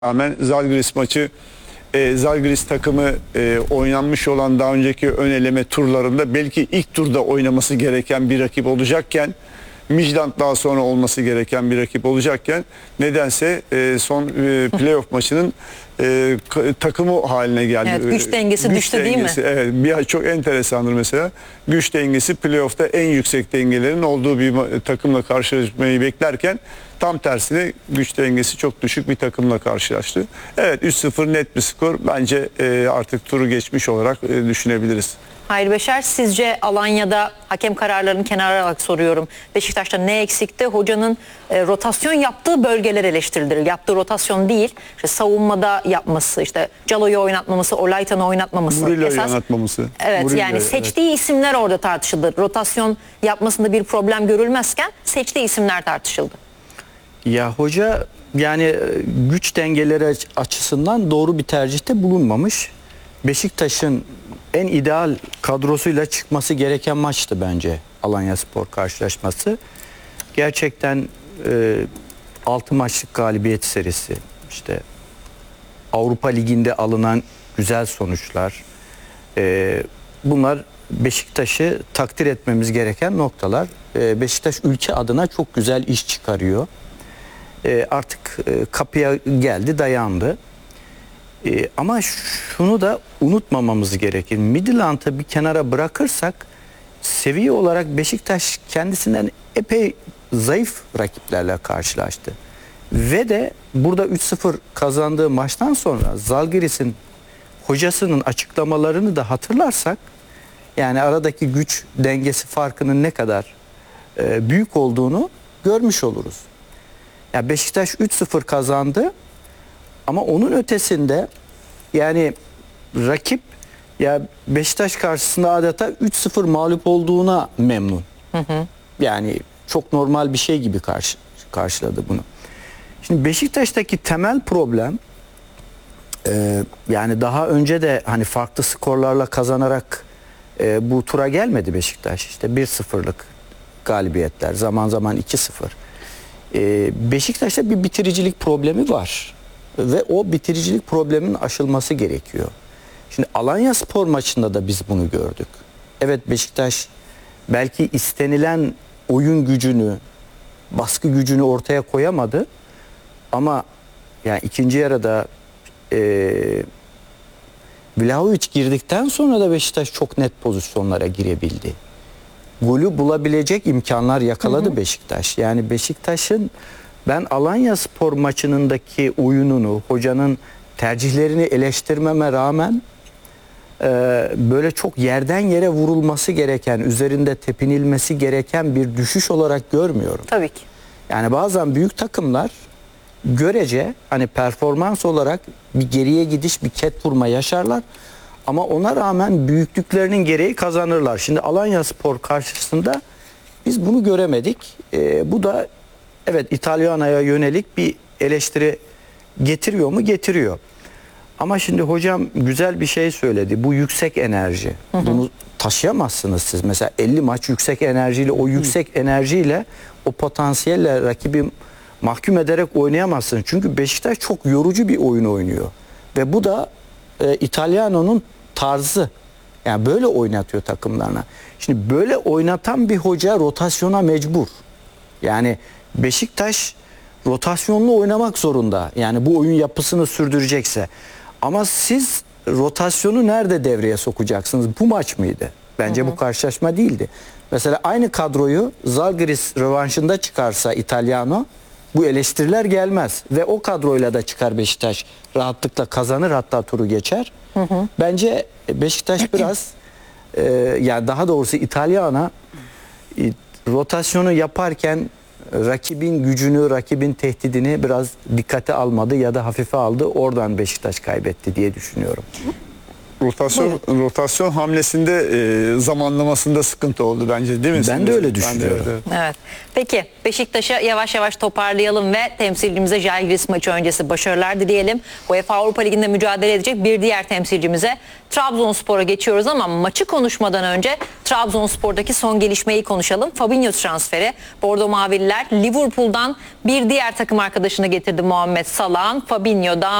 Rağmen Zalgiris maçı, Zalgiris takımı oynanmış olan daha önceki ön eleme turlarında belki ilk turda oynaması gereken bir rakip olacakken, Midland daha sonra olması gereken bir rakip olacakken nedense son playoff maçının takımı haline geldi. Evet, güç dengesi düştü değil mi? Evet, bir çok enteresandır mesela. Güç dengesi playoff'ta en yüksek dengelerin olduğu bir takımla karşılaşmayı beklerken tam tersine güç dengesi çok düşük bir takımla karşılaştı. Evet, 3-0 net bir skor. Bence artık turu geçmiş olarak düşünebiliriz. Hayır Beşer, sizce Alanya'da hakem kararlarını kenara alarak soruyorum. Beşiktaş'ta ne eksikti? Hocanın rotasyon yaptığı bölgeler eleştirilir. Yaptığı rotasyon değil, işte savunmada yapması, işte Calo'yu oynatmaması, Olaytan'ı oynatmaması. Murillo'yu oynatmaması. Evet, Murillo, yani seçtiği isimler orada tartışıldı. Rotasyon yapmasında bir problem görülmezken seçtiği isimler tartışıldı. Ya hoca yani güç dengeleri açısından doğru bir tercihte bulunmamış. Beşiktaş'ın en ideal kadrosuyla çıkması gereken maçtı bence Alanyaspor karşılaşması. Gerçekten 6 maçlık galibiyet serisi, işte Avrupa Ligi'nde alınan güzel sonuçlar, bunlar Beşiktaş'ı takdir etmemiz gereken noktalar. Beşiktaş ülke adına çok güzel iş çıkarıyor. Artık kapıya geldi, dayandı. Ama şunu da unutmamamız gerekir. Midland'ı bir kenara bırakırsak seviye olarak Beşiktaş kendisinden epey zayıf rakiplerle karşılaştı. Ve de burada 3-0 kazandığı maçtan sonra Zalgiris'in hocasının açıklamalarını da hatırlarsak, yani aradaki güç dengesi farkının ne kadar büyük olduğunu görmüş oluruz. Ya Beşiktaş 3-0 kazandı ama onun ötesinde yani rakip ya Beşiktaş karşısında adeta 3-0 mağlup olduğuna memnun. Yani çok normal bir şey gibi karşıladı bunu. Şimdi Beşiktaş'taki temel problem yani daha önce de hani farklı skorlarla kazanarak bu tura gelmedi Beşiktaş. İşte 1-0'lık galibiyetler, zaman zaman 2-0. Beşiktaş'ta bir bitiricilik problemi var ve o bitiricilik probleminin aşılması gerekiyor. Şimdi Alanyaspor maçında da biz bunu gördük. Evet, Beşiktaş belki istenilen oyun gücünü, baskı gücünü ortaya koyamadı ama yani ikinci yarıda Vlahovic girdikten sonra da Beşiktaş çok net pozisyonlara girebildi. Golü bulabilecek imkanlar yakaladı Beşiktaş. Yani Beşiktaş'ın ben Alanyaspor maçındaki oyununu, hocanın tercihlerini eleştirmeme rağmen böyle çok yerden yere vurulması gereken, üzerinde tepinilmesi gereken bir düşüş olarak görmüyorum. Tabii ki. Yani bazen büyük takımlar görece hani performans olarak bir geriye gidiş, bir ket vurma yaşarlar. Ama ona rağmen büyüklüklerinin gereği kazanırlar. Şimdi Alanyaspor karşısında biz bunu göremedik. Bu da evet İtalyana'ya yönelik bir eleştiri getiriyor mu? Getiriyor. Ama şimdi hocam güzel bir şey söyledi. Bu yüksek enerji. Bunu taşıyamazsınız siz. Mesela 50 maç yüksek enerjiyle, o yüksek enerjiyle, o potansiyelle rakibi mahkum ederek oynayamazsınız. Çünkü Beşiktaş çok yorucu bir oyun oynuyor. Ve bu da İtalyano'nun tarzı. Yani böyle oynatıyor takımlarına. Şimdi böyle oynatan bir hoca rotasyona mecbur. Yani Beşiktaş rotasyonlu oynamak zorunda. Yani bu oyun yapısını sürdürecekse. Ama siz rotasyonu nerede devreye sokacaksınız? Bu maç mıydı? Bence bu karşılaşma değildi. Mesela aynı kadroyu Zalgiris rövanşında çıkarsa İtalyano, bu eleştiriler gelmez. Ve o kadroyla da çıkar Beşiktaş, rahatlıkla kazanır, hatta turu geçer. Bence Beşiktaş biraz yani daha doğrusu İtalyana rotasyonu yaparken rakibin gücünü, rakibin tehdidini biraz dikkate almadı ya da hafife aldı. Oradan Beşiktaş kaybetti diye düşünüyorum. rotasyon hamlesinde zamanlamasında sıkıntı oldu bence, değil mi? Ben de öyle düşünüyorum. evet. Evet. Peki Beşiktaş'a yavaş yavaş toparlayalım ve temsilcimize Žalgiris maçı öncesi başarılar dileyelim. UEFA Avrupa Ligi'nde mücadele edecek bir diğer temsilcimize Trabzonspor'a geçiyoruz ama maçı konuşmadan önce Trabzonspor'daki son gelişmeyi konuşalım. Fabinho transferi. Bordo Mavililer Liverpool'dan bir diğer takım arkadaşını getirdi, Muhammed Salah. Fabinho daha